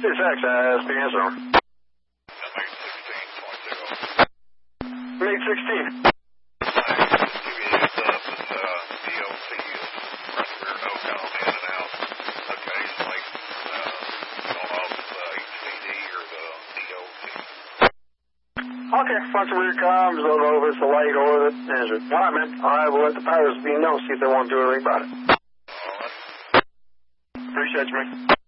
6X, SPS over. Mate 16. Okay, front to rear comms, over, it's a light over the engine. All right, man. I will let the powers be know, see if they want to do anything about it. Appreciate you, man.